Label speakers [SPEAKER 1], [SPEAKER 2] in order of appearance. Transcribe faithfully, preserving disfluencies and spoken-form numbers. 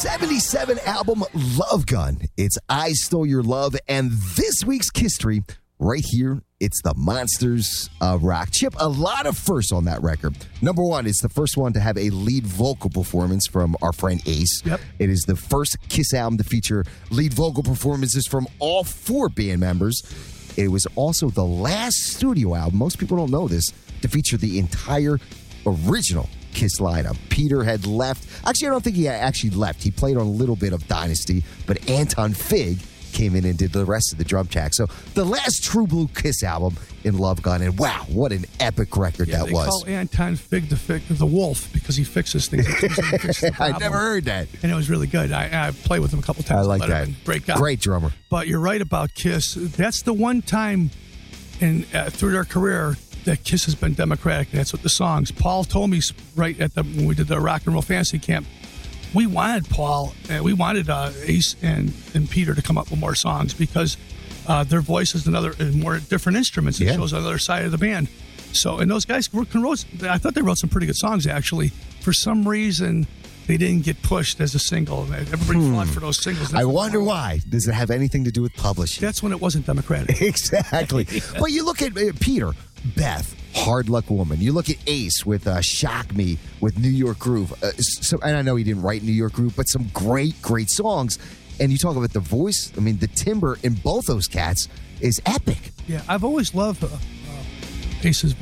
[SPEAKER 1] seventy-seven album Love Gun. It's I Stole Your Love, and this week's History right here. It's the Monsters of Rock. Chip, a lot of firsts on that record. Number one, it's the first one to have a lead vocal performance from our friend Ace.
[SPEAKER 2] Yep.
[SPEAKER 1] It is the first Kiss album to feature lead vocal performances from all four band members. It was also the last studio album, most people don't know this, to feature the entire original Kiss lineup. Peter had left. Actually, I don't think he actually left. He played on a little bit of Dynasty, but Anton Fig came in and did the rest of the drum track. So the last True Blue Kiss album in Love Gun, and wow, what an epic record
[SPEAKER 2] yeah,
[SPEAKER 1] that
[SPEAKER 2] they
[SPEAKER 1] was.
[SPEAKER 2] Call Anton Fig the, Fig the wolf because he fixes things. He fixes the
[SPEAKER 1] I never heard that.
[SPEAKER 2] And it was really good. I, I played with him a couple times.
[SPEAKER 1] I like that.
[SPEAKER 2] Great guy.
[SPEAKER 1] Great drummer.
[SPEAKER 2] But you're right about Kiss. That's the one time in uh, through their career that Kiss has been democratic. That's what the songs. Paul told me right at the when we did the Rock and Roll Fantasy Camp, we wanted Paul, uh, we wanted uh, Ace and, and Peter to come up with more songs because uh, their voice is another uh, more different instruments. It
[SPEAKER 1] Yeah.
[SPEAKER 2] shows another side of the band. So, and those guys wrote, I thought they wrote some pretty good songs actually. For some reason, they didn't get pushed as a single. Everybody
[SPEAKER 1] Hmm.
[SPEAKER 2] fought for those singles.
[SPEAKER 1] I wonder why. Does it have anything to do with publishing?
[SPEAKER 2] That's when it wasn't democratic.
[SPEAKER 1] Exactly. But you look at uh, Peter, Beth, Hard Luck Woman. You look at Ace with uh, Shock Me, with New York Groove. Uh, so, and I know he didn't write New York Groove, but some great, great songs. And you talk about the voice. I mean, the timbre in both those cats is epic.
[SPEAKER 2] Yeah, I've always loved uh, uh, Ace's voice.